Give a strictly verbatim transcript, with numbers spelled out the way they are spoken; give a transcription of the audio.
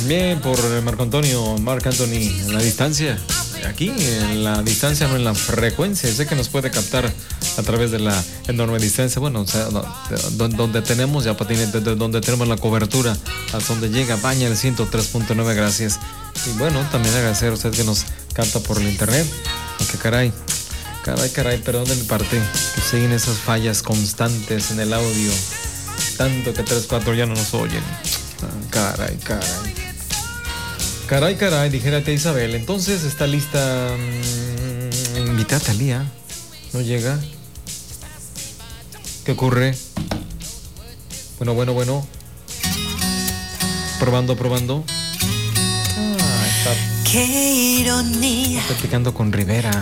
También por Marco Antonio, Marc Anthony, en la distancia. Aquí, en la distancia, no en la frecuencia. Sé que nos puede captar a través de la enorme distancia. Bueno, o sea, donde, donde tenemos ya patinete, donde tenemos la cobertura, hasta donde llega, baña el ciento tres punto nueve, gracias. Y bueno, también agradecer a usted que nos capta por el internet. Aunque caray, caray, caray, perdón de mi parte, que siguen esas fallas constantes en el audio. Tanto que tres, cuatro ya no nos oyen. Caray, caray. Caray, caray, dijera tía Isabel. Entonces está lista. Mmm, invita a Talía. No llega. ¿Qué ocurre? Bueno, bueno, bueno. Probando, probando. Ah, está. Qué ironía. Está platicando con Rivera.